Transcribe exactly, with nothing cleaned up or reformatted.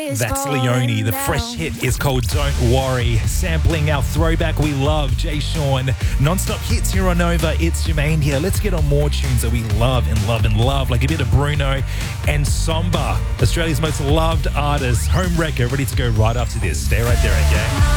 That's Leonie. The fresh hit is called Don't Worry. Sampling our throwback we love, Jay Sean. Non-stop hits here on Nova. It's Jermaine here. Let's get on more tunes that we love and love and love, like a bit of Bruno and Somba, Australia's most loved artist. Home Wrecker, ready to go right after this. Stay right there, okay?